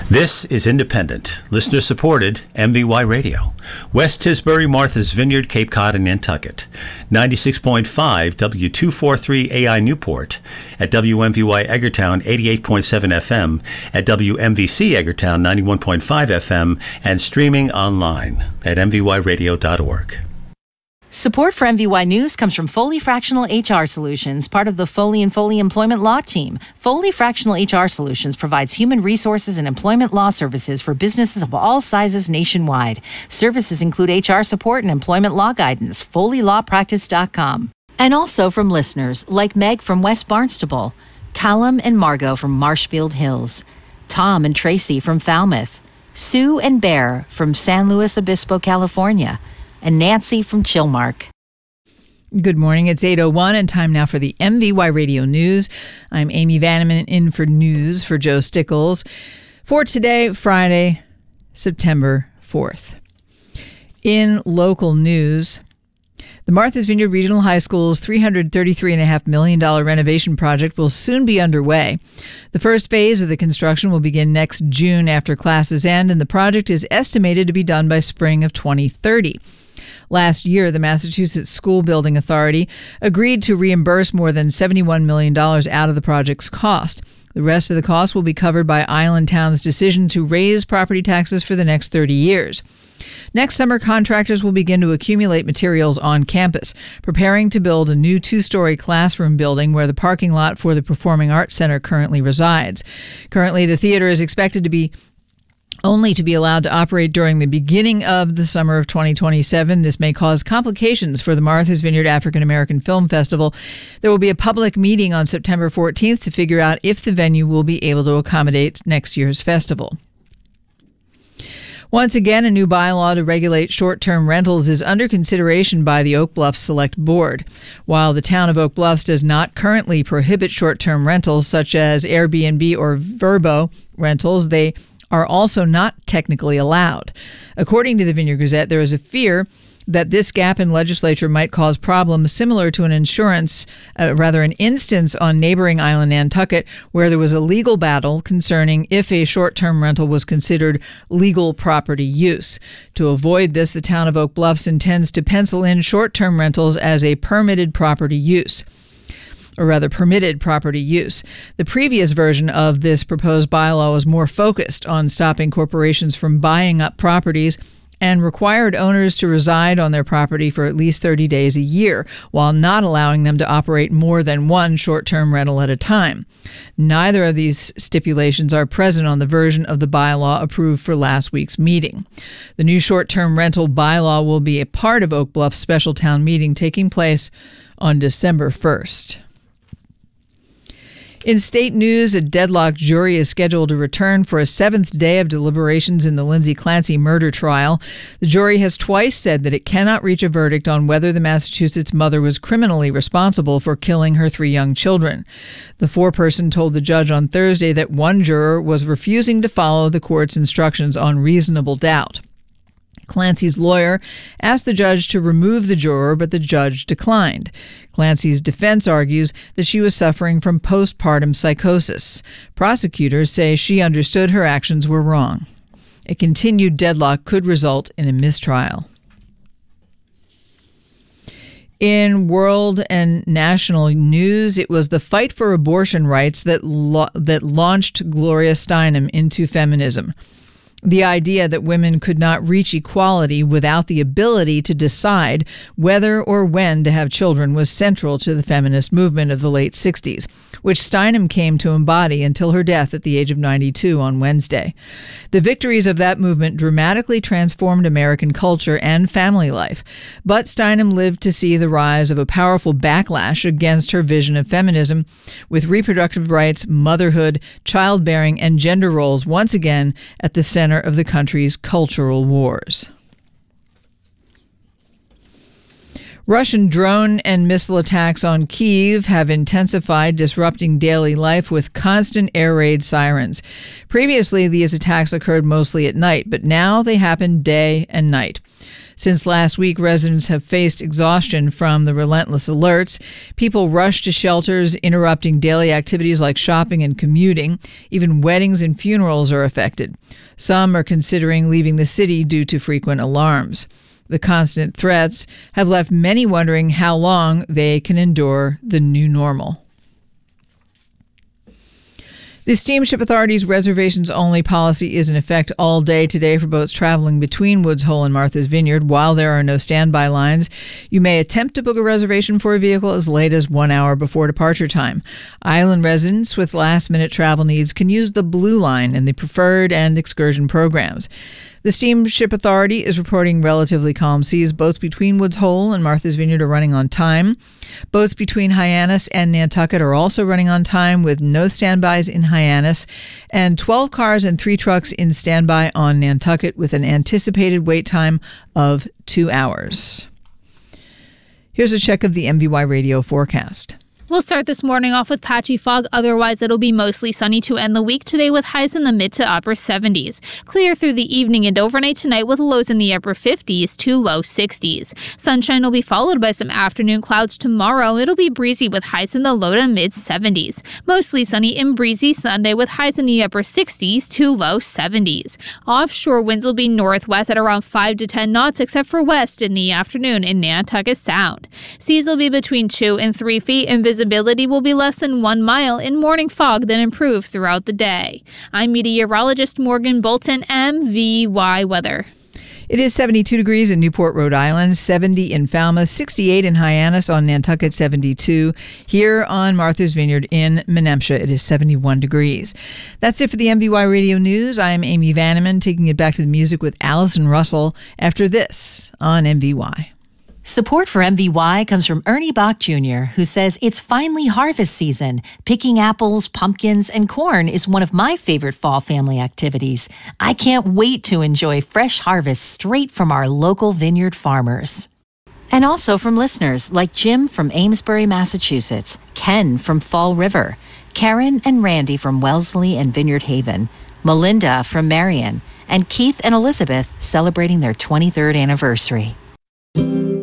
This is independent, listener-supported MVY Radio. West Tisbury, Martha's Vineyard, Cape Cod, and Nantucket. 96.5 W243 AI Newport. At WMVY Eggertown, 88.7 FM. At WMVC Eggertown, 91.5 FM. And streaming online at mvyradio.org. Support for MVY News comes from Foley Fractional HR Solutions, part of the Foley & Foley Employment Law Team. Foley Fractional HR Solutions provides human resources and employment law services for businesses of all sizes nationwide. Services include HR support and employment law guidance. FoleyLawPractice.com. And also from listeners like Meg from West Barnstable, Callum and Margot from Marshfield Hills, Tom and Tracy from Falmouth, Sue and Bear from San Luis Obispo, California, and Nancy from Chilmark. Good morning. It's 8:01 and time now for the MVY Radio News. I'm Amy Vanneman in for news for Joe Stickles. For today, Friday, September 4th. In local news, the Martha's Vineyard Regional High School's $333.5 million renovation project will soon be underway. The first phase of the construction will begin next June after classes end, and the project is estimated to be done by spring of 2030. Last year, the Massachusetts School Building Authority agreed to reimburse more than $71 million out of the project's cost. The rest of the cost will be covered by Island Town's decision to raise property taxes for the next 30 years. Next summer, contractors will begin to accumulate materials on campus, preparing to build a new 2-story classroom building where the parking lot for the Performing Arts Center currently resides. Currently, the theater is expected to be allowed to operate during the beginning of the summer of 2027. This may cause complications for the Martha's Vineyard African American Film Festival. There will be a public meeting on September 14th to figure out if the venue will be able to accommodate next year's festival. Once again, a new bylaw to regulate short-term rentals is under consideration by the Oak Bluffs Select Board. While the town of Oak Bluffs does not currently prohibit short-term rentals such as Airbnb or Vrbo rentals, they are also not technically allowed. According to the Vineyard Gazette, there is a fear that this gap in legislature might cause problems similar to an instance on neighboring island Nantucket, where there was a legal battle concerning if a short-term rental was considered legal property use. To avoid this, the town of Oak Bluffs intends to pencil in short-term rentals as a permitted property use. The previous version of this proposed bylaw was more focused on stopping corporations from buying up properties and required owners to reside on their property for at least 30 days a year, while not allowing them to operate more than one short-term rental at a time. Neither of these stipulations are present on the version of the bylaw approved for last week's meeting. The new short-term rental bylaw will be a part of Oak Bluff's special town meeting taking place on December 1st. In state news, a deadlocked jury is scheduled to return for a 7th day of deliberations in the Lindsay Clancy murder trial. The jury has twice said that it cannot reach a verdict on whether the Massachusetts mother was criminally responsible for killing her 3 young children. The foreperson told the judge on Thursday that one juror was refusing to follow the court's instructions on reasonable doubt. Clancy's lawyer asked the judge to remove the juror, but the judge declined. Clancy's defense argues that she was suffering from postpartum psychosis. Prosecutors say she understood her actions were wrong. A continued deadlock could result in a mistrial. In world and national news, it was the fight for abortion rights that launched Gloria Steinem into feminism. The idea that women could not reach equality without the ability to decide whether or when to have children was central to the feminist movement of the late 60s, which Steinem came to embody until her death at the age of 92 on Wednesday. The victories of that movement dramatically transformed American culture and family life, but Steinem lived to see the rise of a powerful backlash against her vision of feminism, with reproductive rights, motherhood, childbearing, and gender roles once again at the center of the country's cultural wars. Russian drone and missile attacks on Kyiv have intensified, disrupting daily life with constant air raid sirens. Previously, these attacks occurred mostly at night, but now they happen day and night. Since last week, residents have faced exhaustion from the relentless alerts. People rush to shelters, interrupting daily activities like shopping and commuting. Even weddings and funerals are affected. Some are considering leaving the city due to frequent alarms. The constant threats have left many wondering how long they can endure the new normal. The Steamship Authority's reservations-only policy is in effect all day today for boats traveling between Woods Hole and Martha's Vineyard. While there are no standby lines, you may attempt to book a reservation for a vehicle as late as 1 hour before departure time. Island residents with last-minute travel needs can use the Blue Line in the Preferred and Excursion programs. The Steamship Authority is reporting relatively calm seas. Boats between Woods Hole and Martha's Vineyard are running on time. Boats between Hyannis and Nantucket are also running on time with no standbys in Hyannis, and 12 cars and 3 trucks in standby on Nantucket with an anticipated wait time of 2 hours. Here's a check of the MVY radio forecast. We'll start this morning off with patchy fog. Otherwise, it'll be mostly sunny to end the week today with highs in the mid to upper 70s. Clear through the evening and overnight tonight with lows in the upper 50s to low 60s. Sunshine will be followed by some afternoon clouds tomorrow. It'll be breezy with highs in the low to mid 70s. Mostly sunny and breezy Sunday with highs in the upper 60s to low 70s. Offshore winds will be northwest at around 5 to 10 knots except for west in the afternoon in Nantucket Sound. Seas will be between 2 and 3 feet and visibility will be less than 1 mile in morning fog, then improve throughout the day. I'm meteorologist Morgan Bolton, MVY Weather. It is 72 degrees in Newport, Rhode Island, 70 in Falmouth, 68 in Hyannis, on Nantucket 72. Here on Martha's Vineyard in Menemsha, it is 71 degrees. That's it for the MVY Radio News. I'm Amy Vanneman, taking it back to the music with Allison Russell after this on MVY. Support for MVY comes from Ernie Bach Jr., who says it's finally harvest season. Picking apples, pumpkins, and corn is one of my favorite fall family activities. I can't wait to enjoy fresh harvests straight from our local vineyard farmers. And also from listeners like Jim from Amesbury, Massachusetts, Ken from Fall River, Karen and Randy from Wellesley and Vineyard Haven, Melinda from Marion, and Keith and Elizabeth celebrating their 23rd anniversary.